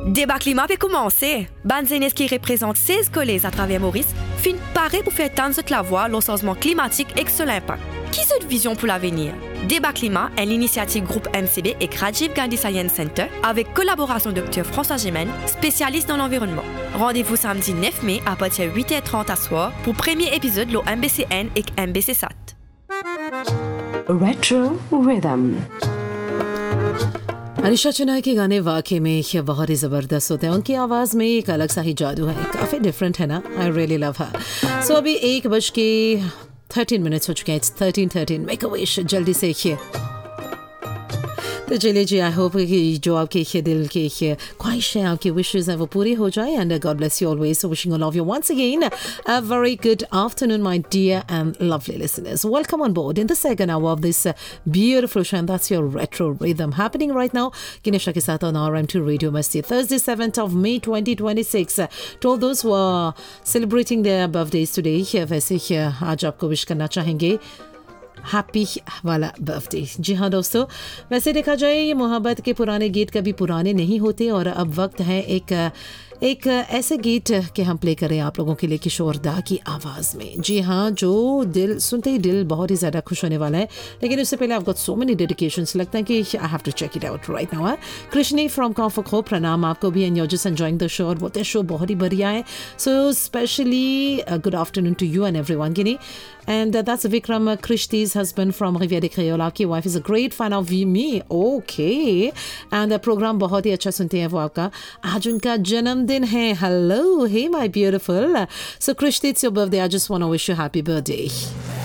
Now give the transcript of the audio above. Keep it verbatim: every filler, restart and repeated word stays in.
Débat climat peut commencer. Banzenes qui représente seize collèges à travers Maurice fin paraît pour faire tendre la voix au changement climatique et son impact. Qui a cette vision pour l'avenir? Débat climat est l'initiative groupe M C B et Rajiv Gandhi Science Center avec collaboration de Dr François Gémen, spécialiste dans l'environnement. Rendez-vous samedi neuf mai à partir de huit heures trente à soir pour premier épisode de M B C N et M B C S A T. Retro Rhythm. Anisha चुनाई के गाने वाकई में बहुत ही ज़बरदस्त होते हैं. उनकी आवाज़ में एक अलग सा ही जादू है, काफ़ी डिफरेंट है ना. आई रियली लव हर. सो अभी एक बज के थर्टीन मिनट्स हो चुके हैं. It's thirteen thirteen. Make a wish जल्दी से देखिए. तो चलिए जी, आई होप कि जो आपके दिल की ख्वाहिश है, आपकी विशेज़ हैं, वो पूरी हो जाए. And God bless you always. So wishing all of you once again a very good afternoon my dear and lovely listeners. Welcome on board in the second hour of this beautiful show and that's your retro rhythm happening right now. किनेशा के साथ on R M to radio मस्ती. Thursday seventh of May twenty twenty-six. To all those who are celebrating their birthdays today, वैसे आज आपको wish करना चाहेंगे happy वाला birthday. जी हाँ दोस्तों, वैसे देखा जाए ये मोहब्बत के पुराने गीत कभी पुराने नहीं होते और अब वक्त है एक एक ऐसे गीत के हम प्ले करें आप लोगों के लिए किशोर दा की आवाज़ में. जी हाँ, जो दिल सुनते ही दिल बहुत ही ज़्यादा खुश होने वाला है. लेकिन उससे पहले आपको सो मेनी डेडिकेशंस लगता है कि I have to check it out right now. Krishni from कॉफो, प्रणाम आपको भी. And you just enjoying the show और बोलते शो बहुत ही बढ़िया है. So specially good afternoon to you and everyone. Guinea And uh, that's Vikram uh, Krishti's husband from Rivière de Criolla. Ki wife is a great fan of me. Okay. And the program बहुत ही अच्छा सुनते हैं वो आपका. आज उनका जन्मदिन है. Hello. Hey my beautiful. So Krishti, it's your birthday. I just want to wish you happy birthday.